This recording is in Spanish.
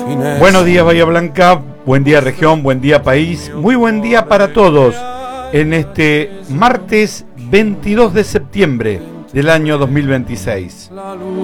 Buenos días Bahía Blanca, buen día región, buen día país, muy buen día para todos en este martes 22 de septiembre del año 2026.